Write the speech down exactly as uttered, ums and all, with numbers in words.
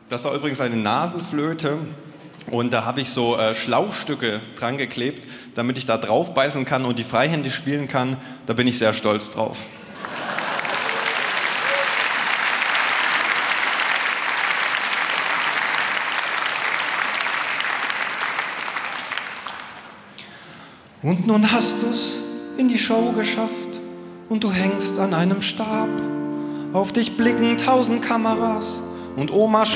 Das war übrigens eine Nasenflöte und da habe ich so äh, Schlauchstücke dran geklebt, damit ich da drauf beißen kann und die freihändig spielen kann. Da bin ich sehr stolz drauf. Und nun hast du's in die Show geschafft und du hängst an einem Stab. Auf dich blicken tausend Kameras und Oma